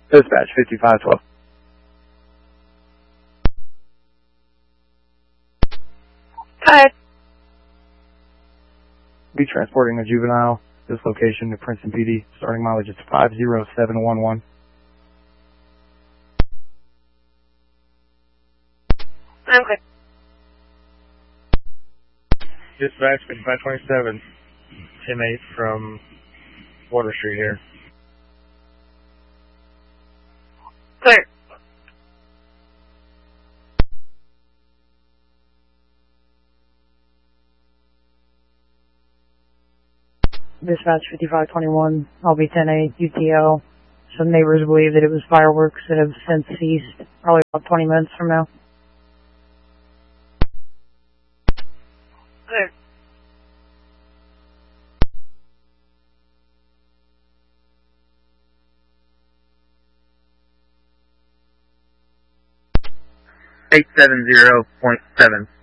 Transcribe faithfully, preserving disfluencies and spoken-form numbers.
Dispatch fifty-five twelve. Hi. Be transporting a juvenile. This location to Princeton P D. Starting mileage is five zero seven one one. Okay. Dispatch fifty-five twenty-seven. ten eight from Water Street here. Clear. Dispatch fifty-five twenty-one, I'll be ten eight U T L. Some neighbors believe that it was fireworks that have since ceased, probably about twenty minutes from now. Clear. eight seven zero point seven.